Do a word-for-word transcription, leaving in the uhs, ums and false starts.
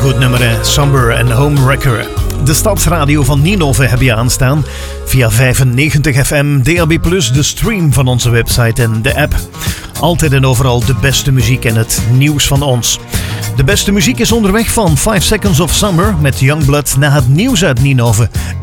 goed nummer, hè? Somber en Homewrecker. De stadsradio van Ninove heb je aanstaan. Via vijfennegentig F M, D A B plus, de stream van onze website en de app. Altijd en overal de beste muziek en het nieuws van ons. De beste muziek is onderweg van five seconds of Summer met Youngblood na het nieuws uit Ninove.